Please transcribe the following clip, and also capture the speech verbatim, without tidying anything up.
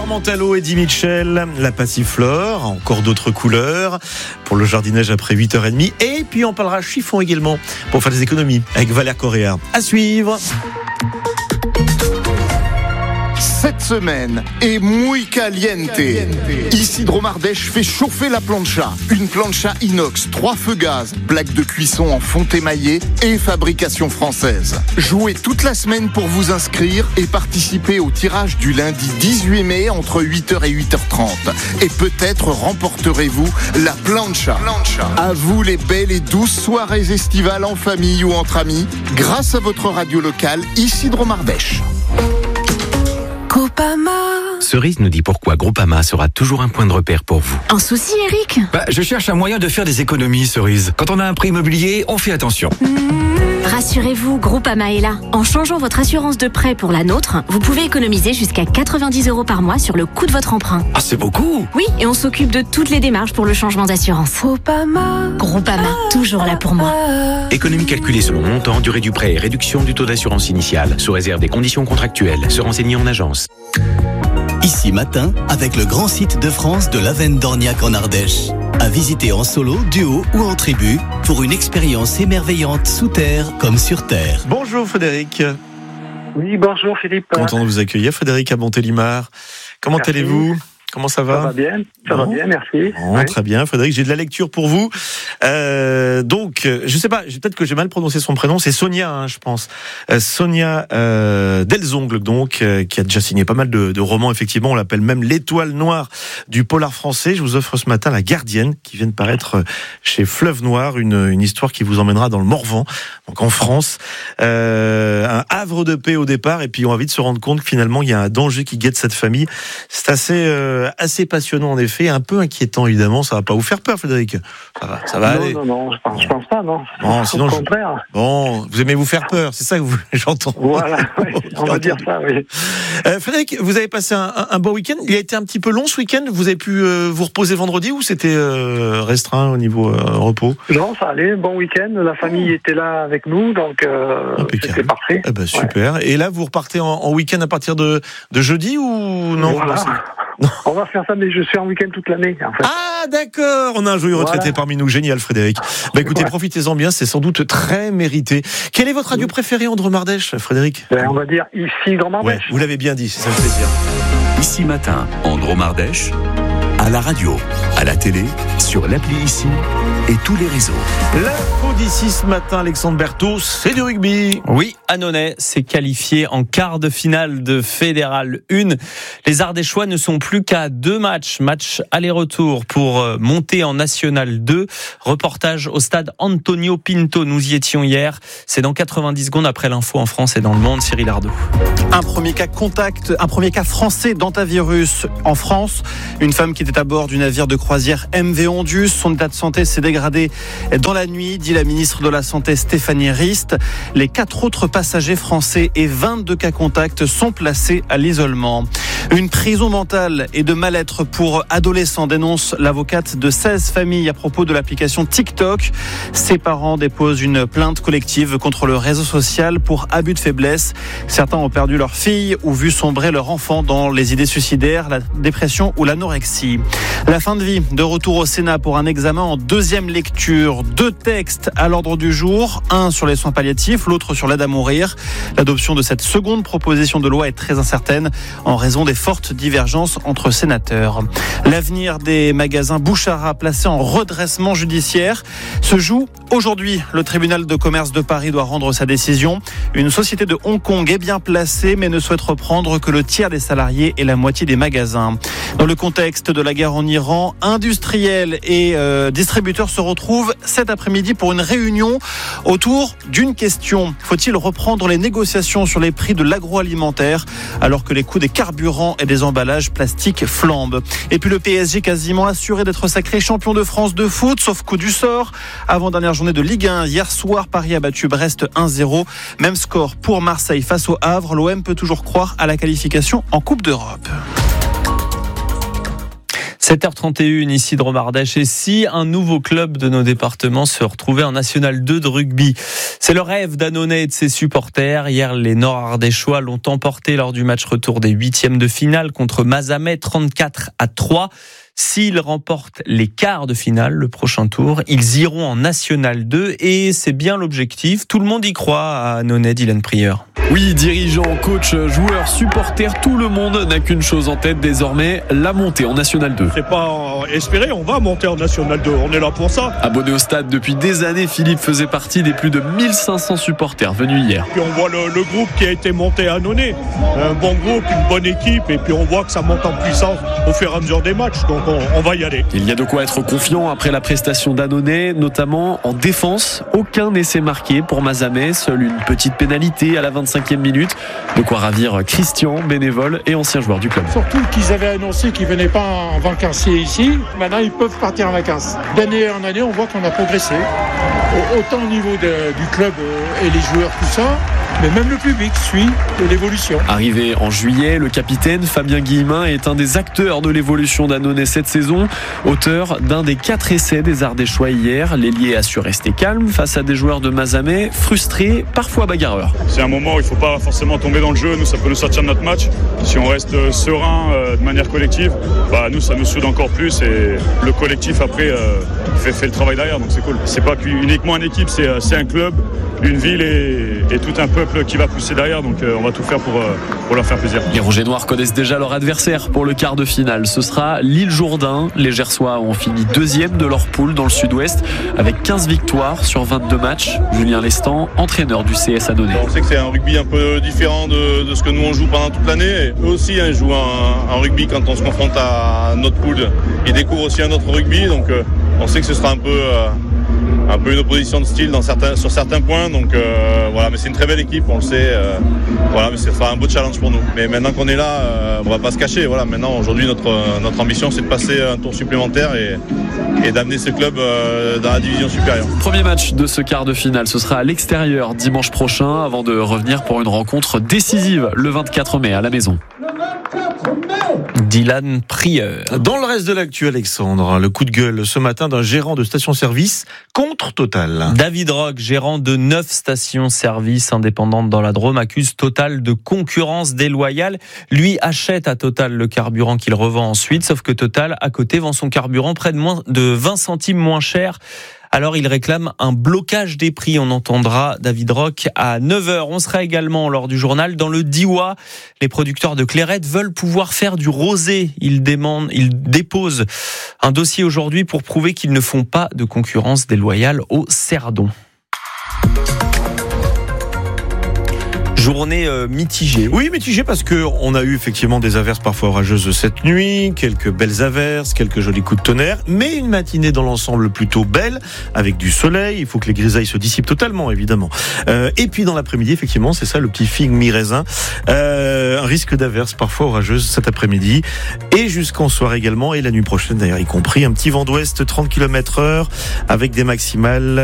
Mantello, Eddie Mitchell, la passiflore, encore d'autres couleurs pour le jardinage après huit heures trente. Et puis on parlera chiffon également pour faire des économies avec Valère Correa. À suivre. Cette semaine est muy caliente. Isidro Mardèche fait chauffer la plancha. Une plancha inox, trois feux gaz, plaque de cuisson en fonte émaillée et fabrication française. Jouez toute la semaine pour vous inscrire et participer au tirage du lundi dix-huit mai entre huit heures et huit heures trente. Et peut-être remporterez-vous la plancha. plancha. À vous les belles et douces soirées estivales en famille ou entre amis, grâce à votre radio locale Isidro Mardèche. Groupama. Cerise nous dit pourquoi Groupama sera toujours un point de repère pour vous. Un souci, Eric ? Bah, je cherche un moyen de faire des économies, Cerise. Quand on a un prêt immobilier, on fait attention. Mmh. Rassurez-vous, Groupama est là. En changeant votre assurance de prêt pour la nôtre, vous pouvez économiser jusqu'à quatre-vingt-dix euros par mois sur le coût de votre emprunt. Ah, c'est beaucoup ! Oui, et on s'occupe de toutes les démarches pour le changement d'assurance. Groupama. Groupama, toujours là pour moi. Économie calculée selon montant, durée du prêt et réduction du taux d'assurance initiale, sous réserve des conditions contractuelles. Se renseigner en agence. Ici matin, avec le grand site de France de l'Avenne d'Orniac en Ardèche. À visiter en solo, duo ou en tribu pour une expérience émerveillante sous terre comme sur terre. Bonjour Frédéric. Oui, bonjour Philippe. Content de vous accueillir, Frédéric à Montélimar. Comment Merci. allez-vous ? Comment ça va ? Ça va bien, ça bon. va bien, merci. Bon, oui. Très bien, Frédéric, j'ai de la lecture pour vous. Euh, donc, je sais pas, peut-être que j'ai mal prononcé son prénom, c'est Sonia, hein, je pense. Euh, Sonia euh, Delzongle, donc, euh, qui a déjà signé pas mal de, de romans, effectivement, on l'appelle même l'étoile noire du polar français. Je vous offre ce matin La Gardienne, qui vient de paraître chez Fleuve Noir, une, une histoire qui vous emmènera dans le Morvan, donc en France. Euh, un havre de paix au départ, et puis on va vite se rendre compte que finalement, il y a un danger qui guette cette famille. C'est assez... Euh, assez passionnant en effet, un peu inquiétant évidemment. Ça va pas vous faire peur, Frédéric ? Ça va, ça va non, aller. non, non, je pense, je pense pas, non. Bon, sinon, Au je- contraire. Bon, vous aimez vous faire peur, c'est ça que vous, j'entends. Voilà, oui, on va dire ça, oui. Euh, Frédéric, vous avez passé un, un, un bon week-end. Il a été un petit peu long ce week-end. Vous avez pu euh, vous reposer vendredi ou c'était euh, restreint au niveau euh, repos ? Non, ça allait, bon week-end. La famille était là avec nous, donc euh, Impeccable. c'était parfait. Eh ben, super. Ouais. Et là, vous repartez en, en week-end à partir de, de jeudi ou non ? Voilà. Non. On va faire ça, mais je suis en week-end toute l'année, en fait. Ah d'accord, on a un joyeux retraité Voilà. parmi nous, génial Frédéric. Bah écoutez, Ouais. profitez-en bien, c'est sans doute très mérité. Quelle est votre radio préférée en Dromardèche, Frédéric ? Ben, on va dire ici, Grand Ouais, Mardèche. vous l'avez bien dit, c'est ça le plaisir. Ici matin, en Dromardèche, à la radio, à la télé, sur l'appli Ici et tous les réseaux. L'info d'ici ce matin, Alexandre Berthaud, c'est du rugby. Oui, Annonay s'est qualifié en quart de finale de Fédéral un. Les Ardéchois ne sont plus qu'à deux matchs, match aller-retour pour monter en National deux. Reportage au stade Antonio Pinto, nous y étions hier. C'est dans quatre-vingt-dix secondes après l'info en France et dans le monde. Cyril Ardo. Un premier cas contact, un premier cas français d'antavirus en France. Une femme qui était à bord du navire de croisière M V Ondus. Son état de santé s'est dégradé dans la nuit, dit la ministre de la Santé Stéphanie Rist. Les quatre autres passagers français et vingt-deux cas contacts sont placés à l'isolement. Une prison mentale et de mal-être pour adolescents, dénonce l'avocate de seize familles à propos de l'application TikTok. Ses parents déposent une plainte collective contre le réseau social pour abus de faiblesse. Certains ont perdu leur fille ou vu sombrer leur enfant dans les idées suicidaires, la dépression ou l'anorexie. La fin de vie, de retour au Sénat pour un examen en deuxième lecture. Deux textes à l'ordre du jour, un sur les soins palliatifs, l'autre sur l'aide à mourir. L'adoption de cette seconde proposition de loi est très incertaine en raison des fortes divergences entre sénateurs. L'avenir des magasins Bouchara placés en redressement judiciaire se joue aujourd'hui. Le tribunal de commerce de Paris doit rendre sa décision. Une société de Hong Kong est bien placée mais ne souhaite reprendre que le tiers des salariés et la moitié des magasins. Dans le contexte de la guerre en Iran, industriels et euh, distributeurs se retrouvent cet après-midi pour une réunion autour d'une question. Faut-il reprendre les négociations sur les prix de l'agroalimentaire alors que les coûts des carburants et des emballages plastiques flambent? Et puis le P S G quasiment assuré d'être sacré champion de France de foot, sauf coup du sort. Avant-dernière journée de Ligue un, hier soir, Paris a battu Brest un zéro. Même score pour Marseille face au Havre. L'O M peut toujours croire à la qualification en Coupe d'Europe. sept heures trente et une ici de Dromardèche. Et si un nouveau club de nos départements se retrouvait en National deux de rugby, c'est le rêve d'Annonay et de ses supporters. Hier, les Nord-Ardéchois l'ont emporté lors du match retour des huitièmes de finale contre Mazamet, trente-quatre à trois. S'ils remportent les quarts de finale, le prochain tour, ils iront en National deux et c'est bien l'objectif. Tout le monde y croit à Annonay, Dylan Prieur. Oui, dirigeants, coachs, joueurs, supporters, tout le monde n'a qu'une chose en tête désormais, la montée en National deux. C'est pas espéré, on va monter en National deux, on est là pour ça. Abonné au stade depuis des années, Philippe faisait partie des plus de mille cinq cents supporters venus hier. Puis on voit le, le groupe qui a été monté à Annonay, un bon groupe, une bonne équipe, et puis on voit que ça monte en puissance au fur et à mesure des matchs, donc on, on va y aller. Il y a de quoi être confiant après la prestation d'Annonay, notamment en défense. Aucun essai marqué pour Mazamet, seule une petite pénalité à la vingt-cinquième minute. De quoi ravir Christian, bénévole et ancien joueur du club. Surtout qu'ils avaient annoncé qu'ils ne venaient pas en vacancier ici. Maintenant, ils peuvent partir en vacances. D'année en année, on voit qu'on a progressé. Autant au niveau de, du club et les joueurs, tout ça, mais même le public suit l'évolution. Arrivé en juillet, le capitaine Fabien Guillemin est un des acteurs de l'évolution d'Annonay cette saison, auteur d'un des quatre essais des Ardéchois hier. L'ailier a su rester calme face à des joueurs de Mazamet, frustrés, parfois bagarreurs. C'est un moment où il ne faut pas forcément tomber dans le jeu, nous ça peut nous sortir de notre match. Si on reste serein euh, de manière collective, bah, nous ça nous soude encore plus et le collectif après euh, fait, fait le travail derrière, donc c'est cool. C'est pas uniquement une équipe, c'est, c'est un club, une ville et, et tout un peuple qui va pousser derrière, donc euh, on va tout faire pour, euh, pour leur faire plaisir. Les Rouges et Noirs connaissent déjà leur adversaire pour le quart de finale. Ce sera l'Île Jourdain. Les Gersois ont fini deuxième de leur poule dans le sud-ouest avec quinze victoires sur vingt-deux matchs. Julien Lestan, entraîneur du C S Annonay. On sait que c'est un rugby un peu différent de, de ce que nous on joue pendant toute l'année. Et eux aussi hein, jouent un, un rugby quand on se confronte à notre poule. Ils découvrent aussi un autre rugby, donc euh, on sait que ce sera un peu... Euh, un peu une opposition de style dans certains, sur certains points, donc euh, voilà, mais c'est une très belle équipe, on le sait, euh, voilà, mais ce sera un beau challenge pour nous. Mais maintenant qu'on est là, euh, on va pas se cacher, voilà, maintenant aujourd'hui notre, notre ambition c'est de passer un tour supplémentaire et, et d'amener ce club euh, dans la division supérieure. Premier match de ce quart de finale, ce sera à l'extérieur dimanche prochain avant de revenir pour une rencontre décisive le vingt-quatre mai à la maison. Dylan Prieur. Dans le reste de l'actu, Alexandre, le coup de gueule ce matin d'un gérant de station-service contre Total. David Rock, gérant de neuf stations-service indépendantes dans la Drôme, accuse Total de concurrence déloyale. Lui achète à Total le carburant qu'il revend ensuite, sauf que Total, à côté, vend son carburant près de, moins, de vingt centimes moins cher. Alors, il réclame un blocage des prix. On entendra David Rock à neuf heures. On sera également lors du journal dans le Diois. Les producteurs de clairette veulent pouvoir faire du rosé. Ils demandent, ils déposent un dossier aujourd'hui pour prouver qu'ils ne font pas de concurrence déloyale au Cerdon. Journée euh, mitigée. Oui, mitigée parce que on a eu effectivement des averses parfois orageuses cette nuit, quelques belles averses, quelques jolis coups de tonnerre, mais une matinée dans l'ensemble plutôt belle, avec du soleil. Il faut que les grisailles se dissipent totalement, évidemment. Euh, et puis dans l'après-midi, effectivement, c'est ça le petit figue mi-raisin. Euh, un risque d'averses parfois orageuses cet après-midi et jusqu'en soir également et la nuit prochaine d'ailleurs y compris. Un petit vent d'ouest trente kilomètres heure avec des maximales